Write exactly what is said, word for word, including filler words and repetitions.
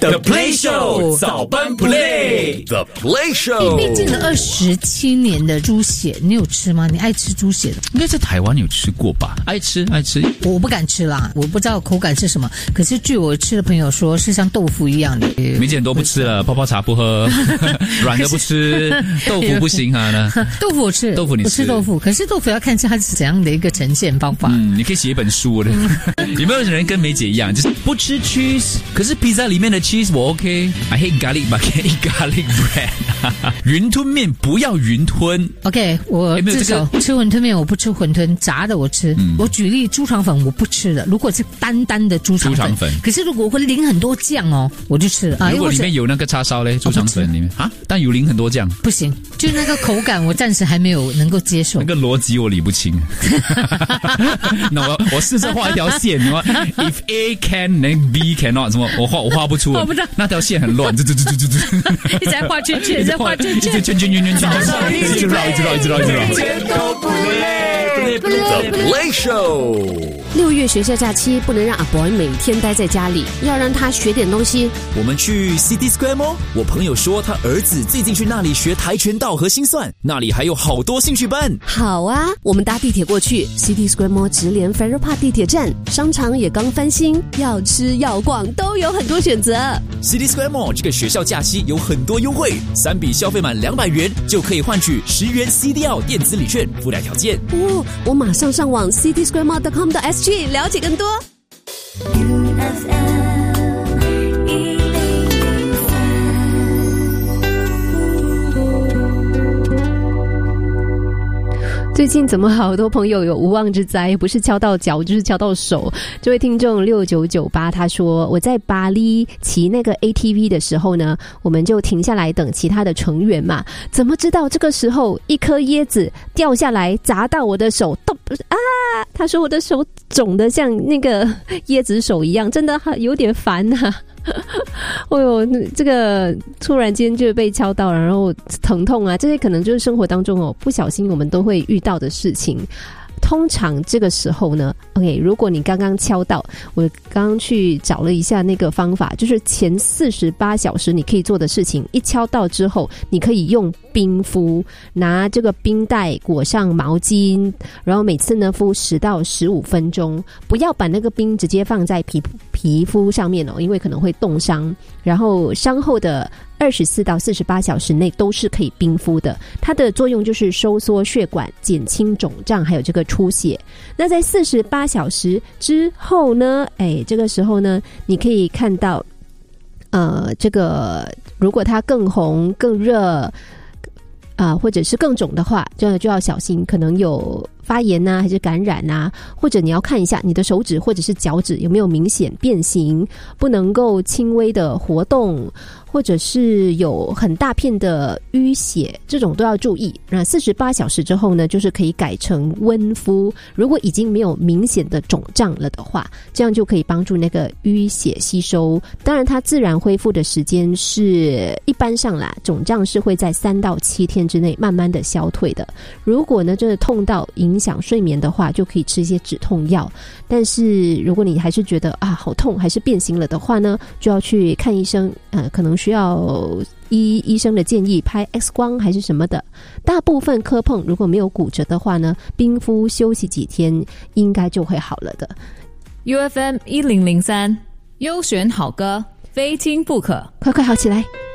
The Play Show 早班 Play The Play Show。 你历经了二十七年的猪血，你有吃吗？你爱吃猪血的？ 应该在台湾有吃过吧？爱吃爱吃， 我不敢吃啦，我不知道口感是什么。可是据我吃的朋友说，是像豆腐一样的。 梅姐很多不吃了，泡泡茶不喝，软的不吃，豆腐不行啊呢。 豆腐我吃， 豆腐你吃， 我吃豆腐，可是豆腐要看它是怎样的一个呈现方法。 嗯，你可以写一本书的。有没有人跟梅姐一样，就是不吃 cheese， 可是披萨里面的 cheese 我 OK。I hate garlic, but I can eat garlic bread 。云吞面不要云吞。 OK， 我至少吃馄饨面我不吃馄饨，炸的我吃。嗯、我举例，猪肠粉我不吃的。如果是单单的猪肠粉，猪肠粉，可是如果会淋很多酱哦，我就吃了。啊、 如果里面有那个叉烧嘞，猪肠粉里面啊，但有淋很多酱， 不行，就那个口感我暂时还没有能够接受。 那个逻辑我理不清。那我我试着画一条线，什么 if A can then B cannot， 什么我画我画不出。 我不知道那条线很乱，这这这这这这， 一直在画圈圈，一直在画圈圈， 圈圈圈圈圈圈，一直绕，一直绕，一直绕，一直绕。 The Play Show。 六月学校假期不能让阿 boy 每天待在家里，要让他学点东西。 我们去 City Square Mall， 我朋友说他儿子最近去那里学跆拳道和心算，那里还有好多兴趣班。 好啊，我们搭地铁过去 City Square Mall 直连 Farrer Park 地铁站，商场也刚翻新，要吃要逛都有很多选择。 City Square Mall 这个学校假期有很多优惠，三笔消费满两百元就可以换取十元 C D L 电子礼券，附带条件。 哦，我马上上网 city square mall dot com dot s g 了解更多。最近怎么好多朋友有无妄之灾，不是敲到脚就是敲到手。这位听众六九九八他说，我在巴黎骑那个 A T V 的时候呢，我们就停下来等其他的成员嘛，怎么知道这个时候一颗椰子掉下来砸到我的手，啊，他说我的手肿得像那个椰子手一样，真的有点烦啊。哦呦，这个突然间就被敲到了，然后疼痛啊，这些可能就是生活当中哦，不小心我们都会遇到的事情。通常这个时候呢 OK， 如果你刚刚敲到，我刚刚去找了一下那个方法，就是前四十八小时你可以做的事情，一敲到之后你可以用冰敷，拿这个冰袋裹上毛巾，然后每次呢敷十到十五分钟，不要把那个冰直接放在皮皮肤上面哦，因为可能会冻伤，然后伤后的二十四到四十八小时内都是可以冰敷的，它的作用就是收缩血管，减轻肿胀还有这个出血。那在四十八小时之后呢，哎，这个时候呢你可以看到呃，这个如果它更红更热啊、呃，或者是更肿的话，这就要小心，可能有发炎啊还是感染啊，或者你要看一下你的手指或者是脚趾有没有明显变形，不能够轻微的活动，或者是有很大片的淤血，这种都要注意。那四十八小时之后呢，就是可以改成温敷，如果已经没有明显的肿胀了的话，这样就可以帮助那个淤血吸收。当然它自然恢复的时间是一般上啦，肿胀是会在三到七天之内慢慢的消退的。如果呢真的痛到影响睡眠的话，就可以吃一些止痛药。但是如果你还是觉得啊好痛，还是变形了的话呢，就要去看医生，呃，可能需要依医生的建议拍 X 光还是什么的。大部分磕碰如果没有骨折的话呢，冰敷休息几天应该就会好了的。 U F M 一零零三优选好歌，非听不可， 快快好起来。